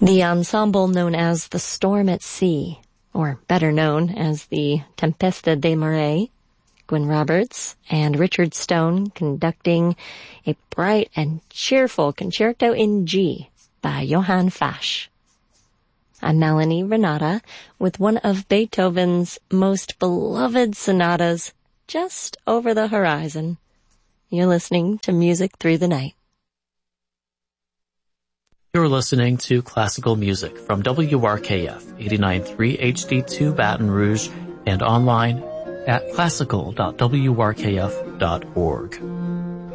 The ensemble known as the Storm at Sea, or better known as the Tempesta de Mare, Gwyn Roberts and Richard Stone conducting a bright and cheerful concerto in G by Johann Fasch. I'm Melanie Renata with one of Beethoven's most beloved sonatas just over the horizon. You're listening to Music Through the Night. You're listening to classical music from WRKF 89.3 HD2 Baton Rouge and online at classical.wrkf.org.